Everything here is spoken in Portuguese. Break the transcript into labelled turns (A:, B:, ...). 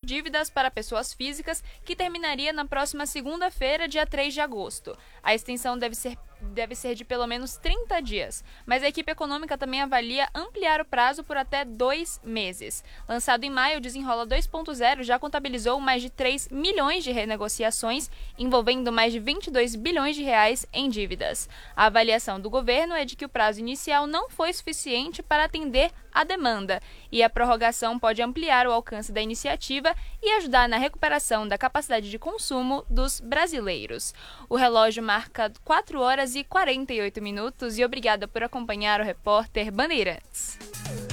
A: dívidas para pessoas físicas, que terminaria na próxima segunda-feira, dia 3 de agosto. A extensão deve ser de pelo menos 30 dias, mas a equipe econômica também avalia ampliar o prazo por até 2 meses. Lançado em maio, o Desenrola 2.0 já contabilizou mais de 3 milhões de renegociações, envolvendo mais de 22 bilhões de reais em dívidas. A avaliação do governo é de que o prazo inicial não foi suficiente para atender a demanda, e a prorrogação pode ampliar o alcance da iniciativa e ajudar na recuperação da capacidade de consumo dos brasileiros. O relógio marca 4 horas e 48 minutos e obrigada por acompanhar o Repórter Bandeirantes.